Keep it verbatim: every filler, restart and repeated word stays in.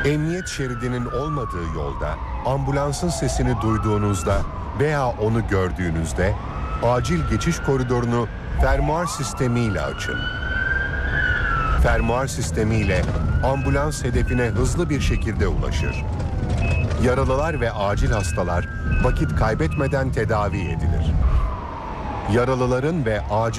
Emniyet şeridinin olmadığı yolda ambulansın sesini duyduğunuzda veya onu gördüğünüzde acil geçiş koridorunu fermuar sistemiyle açın. Fermuar sistemiyle ambulans hedefine hızlı bir şekilde ulaşır. Yaralılar ve acil hastalar vakit kaybetmeden tedavi edilir. Yaralıların ve acil